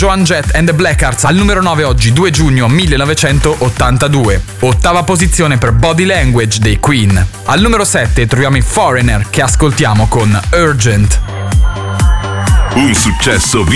Joan Jett and the Blackhearts al numero 9 oggi, 2 giugno 1982. Ottava posizione per Body Language dei Queen. Al numero 7 troviamo i Foreigner che ascoltiamo con Urgent. Un successo